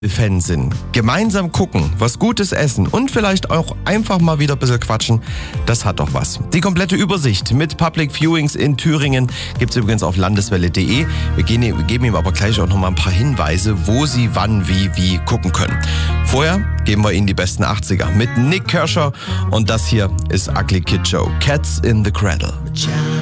Fan sind. Gemeinsam gucken, was Gutes essen und vielleicht auch einfach mal wieder ein bisschen quatschen, das hat doch was. Die komplette Übersicht mit Public Viewings in Thüringen gibt's übrigens auf landeswelle.de. Wir geben ihm aber gleich auch noch mal ein paar Hinweise, wo Sie wann, wie gucken können. Vorher geben wir Ihnen die besten 80er mit Nick Kershaw und das hier ist Ugly Kid Joe, Cats in the Cradle.